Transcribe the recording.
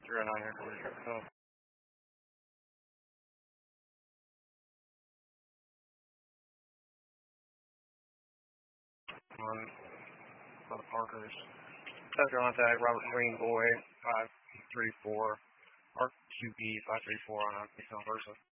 309 here. On the Parkers. South Carolina tag, Robert Green Boy, 534, RQB 534 on Versa.